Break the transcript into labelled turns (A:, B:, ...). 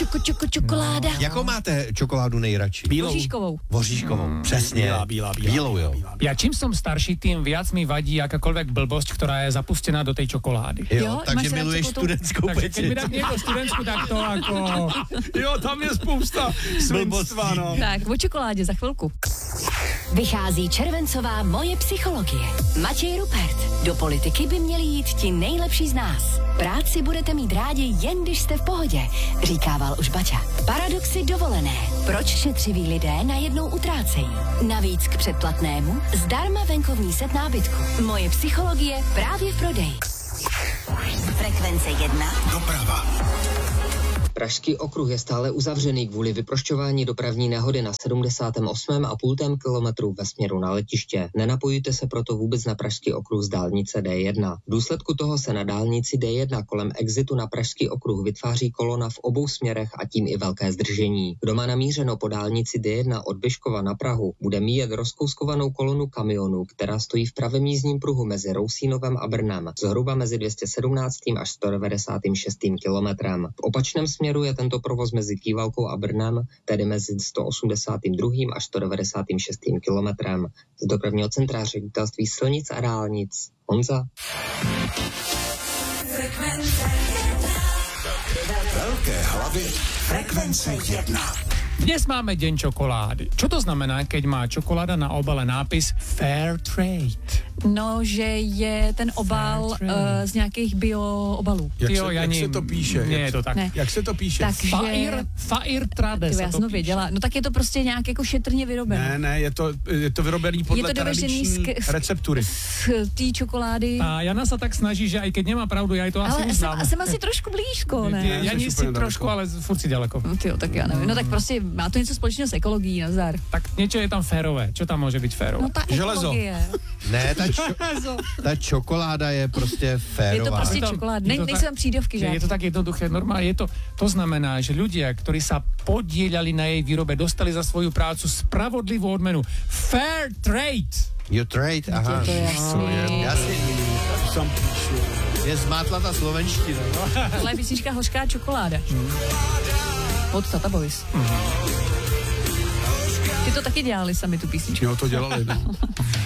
A: čokoláda.
B: Jakou máte čokoládu nejradši?
A: Voříškovou.
B: Přesně. Bílou, jo.
C: Ja čím som starší, tým viac mi vadí akákoľvek blbosť, ktorá je zapustená do tej čokolády.
B: Jo, takže miluješ studentskou
C: Takže keď mi
B: peci.
C: dá niekto studentsku, tak to ako... Jo, tam je spousta svinstva, no.
A: Tak, o čokoládě za chvilku.
D: Vychází červencová Moje psychologie. Matěj Rupert. Do politiky by měli jít ti nejlepší z nás. Práci budete mít rádi jen když jste v pohodě, říkával už Baťa. Paradoxy dovolené. Proč šetřiví lidé najednou utrácejí? Navíc k předplatnému zdarma venkovní set nábytku. Moje psychologie právě v prodeji. Frekvence 1.
E: Doprava.
F: Pražský okruh je stále uzavřený kvůli vyprošťování dopravní nehody na 78,5 kilometru ve směru na letiště. Nenapojujte se proto vůbec na Pražský okruh z dálnice D1. V důsledku toho se na dálnici D1 kolem exitu na Pražský okruh vytváří kolona v obou směrech a tím i velké zdržení. Kdo má namířeno po dálnici D1 od Byškova na Prahu, bude míjet rozkouskovanou kolonu kamionů, která stojí v pravém jízdním pruhu mezi Rousínovem a Brnem, zhruba mezi 217. až 196. kilometrem. V opačném směru je tento provoz mezi Kývalkou a Brnem, tedy mezi 182. až 196. kilometrem. Z dopravního centra Ředitelství silnic a dálnic Honza.
E: Velké hlavy. Frekvence 1.
C: Dnes máme deň čokolády. Čo to znamená, keď má čokoláda na obale nápis Fair Trade?
A: No, že je ten obal z nějakých bio obalů.
G: Jak se to píše?
C: Nie je to tak.
A: Ne.
G: Jak se to píše?
A: Takže...
C: Fair Trade se
A: já
C: to
A: jsem to
C: píše.
A: věděla. No tak je to prostě nějak jako šetrně vyrobené.
G: Ne, je to vyrobený podle tradiční receptury.
A: Z té čokolády.
C: A Jana sa tak snaží, že aj keď nemá pravdu, ja aj to asi
A: Ale
C: uznám.
A: jsem asi trošku blízko, ne?
C: Ja nie si trošku, ale furt si ďaleko.
A: No tyjo, tak já nevím. No tak prostě má to něco společného s ekologií, nazdar.
C: Tak niečo je tam férové. Čo tam môže byť férové?
A: No ta
G: Železo.
A: ekologie.
B: Ne, ta čokoláda je prostě férová.
A: Je to prostě čokoláda. Nejsou tam přídavky, že?
C: Je to tak jednoduché, normálne to znamená, že ľudia, ktorí sa podieľali na jej výrobe, dostali za svoju prácu spravodlivú odmenu. Fair trade!
B: You trade, aha.
A: Je to jasný.
B: Jasně. Je zmátla ta slovenština.
A: Tohle je písnička Hořká čokoláda. Od Tata Boys. Ty to taky dělali sami, tu písničku.
G: Jo, to dělali, no.